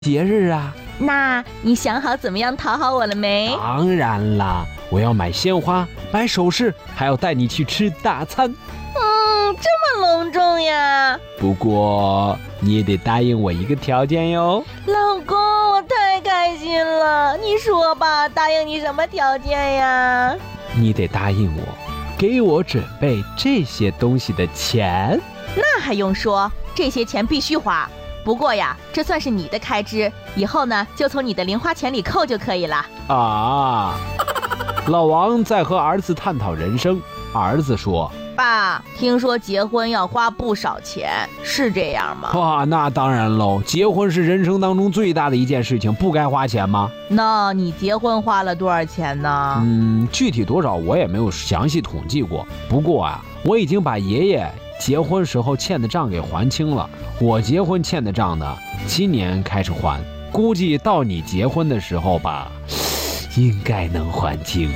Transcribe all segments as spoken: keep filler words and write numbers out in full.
节日啊。 那你想好怎么样讨好我了没？ 当然啦，我要买鲜花，买首饰，还要带你去吃大餐。 嗯，这么隆重呀。 不过你也得答应我一个条件哟。 老公，我太开心了，你说吧，答应你什么条件呀？ 你得答应我，给我准备这些东西的钱。 那还用说，这些钱必须花。不过呀，这算是你的开支，以后呢就从你的零花钱里扣就可以了。 啊！老王在和儿子探讨人生，儿子说： 爸，听说结婚要花不少钱，是这样吗？ 哇，那当然喽，结婚是人生当中最大的一件事情，不该花钱吗？ 那你结婚花了多少钱呢？ 嗯，具体多少我也没有详细统计过，不过啊，我已经把爷爷结婚时候欠的账给还清了。我结婚欠的账呢，今年开始还，估计到你结婚的时候吧，应该能还清。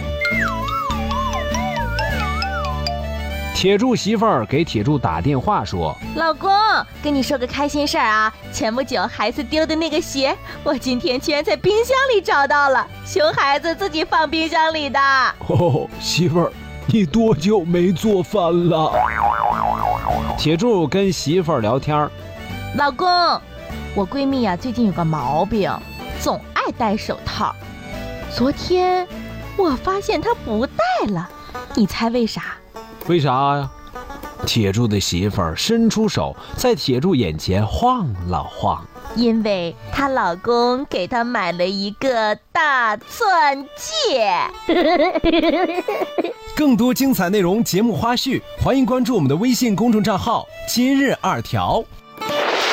铁柱媳妇儿给铁柱打电话说： 老公，跟你说个开心事儿啊，前不久孩子丢的那个鞋，我今天居然在冰箱里找到了，熊孩子自己放冰箱里的。 哦，媳妇儿，你多久没做饭了？铁柱跟媳妇儿聊天。 老公，我闺蜜啊最近有个毛病，总爱戴手套。昨天我发现她不戴了，你猜为啥？ 为啥呀？铁柱的媳妇儿伸出手，在铁柱眼前晃了晃。 因为她老公给她买了一个大钻戒。 更多精彩内容、节目花絮，欢迎关注我们的微信公众账号“今日二条”。